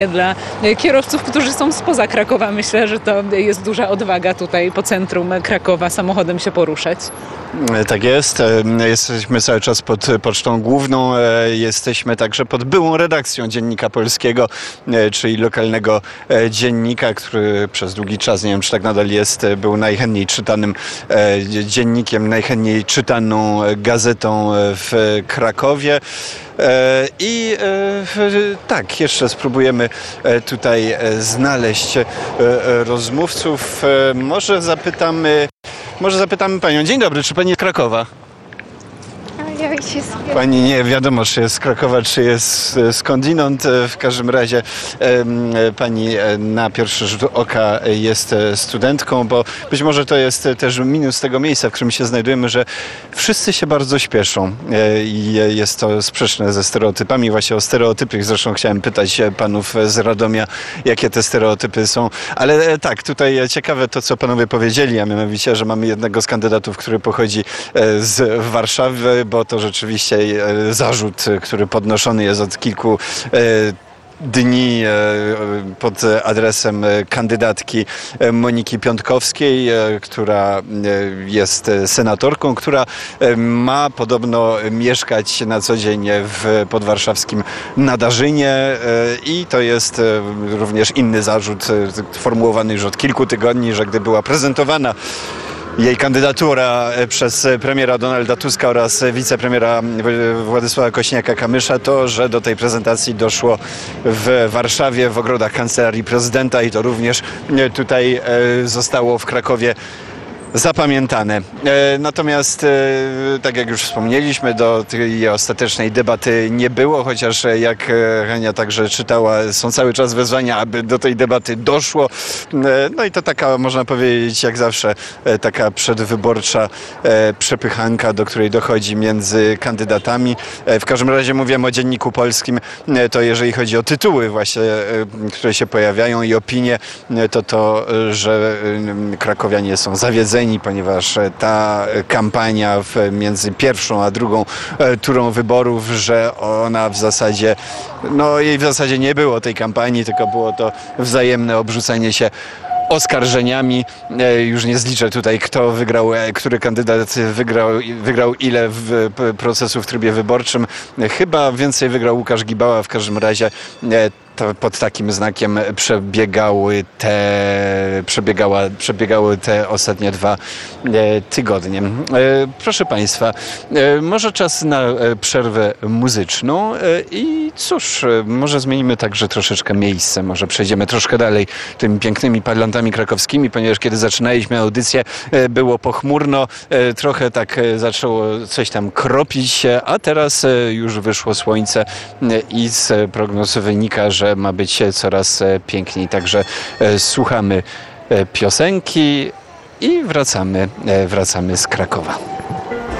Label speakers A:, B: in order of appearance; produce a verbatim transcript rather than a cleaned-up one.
A: Dla kierowców, którzy są spoza Krakowa, myślę, że to jest duża odwaga tutaj po centrum Krakowa samochodem się poruszać.
B: Tak jest. Jesteśmy cały czas pod Pocztą Główną. Jesteśmy także pod byłą redakcją Dziennika Polskiego, czyli lokalnego dziennika, który przez długi czas, nie wiem czy tak nadal jest, był najchętniej czytanym dziennikiem, najchętniej czytaną gazetą w Krakowie. I tak, jeszcze spróbujemy tutaj znaleźć rozmówców. Może zapytamy, może zapytamy panią. Dzień dobry, czy pani jest z Krakowa? Pani nie wiadomo, czy jest z Krakowa, czy jest skądinąd. W każdym razie pani na pierwszy rzut oka jest studentką, bo być może to jest też minus tego miejsca, w którym się znajdujemy, że wszyscy się bardzo śpieszą i jest to sprzeczne ze stereotypami. Właśnie o stereotypy zresztą chciałem pytać panów z Radomia, jakie te stereotypy są. Ale tak, tutaj ciekawe to, co panowie powiedzieli, a mianowicie, że mamy jednego z kandydatów, który pochodzi z Warszawy, bo to rzeczywiście zarzut, który podnoszony jest od kilku dni pod adresem kandydatki Moniki Piątkowskiej, która jest senatorką, która ma podobno mieszkać na co dzień w podwarszawskim Nadarzynie i to jest również inny zarzut formułowany już od kilku tygodni, że gdy była prezentowana jej kandydatura przez premiera Donalda Tuska oraz wicepremiera Władysława Kośniaka-Kamysza, to, że do tej prezentacji doszło w Warszawie, w ogrodach Kancelarii Prezydenta i to również tutaj zostało w Krakowie zapamiętane. Natomiast, tak jak już wspomnieliśmy, do tej ostatecznej debaty nie było, chociaż jak Hania także czytała, są cały czas wezwania, aby do tej debaty doszło. No i to taka, można powiedzieć, jak zawsze, taka przedwyborcza przepychanka, do której dochodzi między kandydatami. W każdym razie mówiłem o Dzienniku Polskim, to jeżeli chodzi o tytuły właśnie, które się pojawiają i opinie, to to, że krakowianie są zawiedzeni, ponieważ ta kampania między pierwszą a drugą turą wyborów, że ona w zasadzie, no jej w zasadzie nie było tej kampanii, tylko było to wzajemne obrzucenie się oskarżeniami. Już nie zliczę tutaj, kto wygrał, który kandydat wygrał, wygrał ile w procesu w trybie wyborczym. Chyba więcej wygrał Łukasz Gibała. W każdym razie to pod takim znakiem przebiegały te, przebiegała, przebiegały te ostatnie dwa tygodnie. Proszę Państwa, może czas na przerwę muzyczną i cóż, może zmienimy także troszeczkę miejsce, może przejdziemy troszkę dalej tymi pięknymi parlantami krakowskimi, ponieważ kiedy zaczynaliśmy audycję, było pochmurno, trochę tak zaczęło coś tam kropić, a teraz już wyszło słońce i z prognoz wynika, że ma być coraz piękniej. Także słuchamy piosenki i wracamy, wracamy z Krakowa.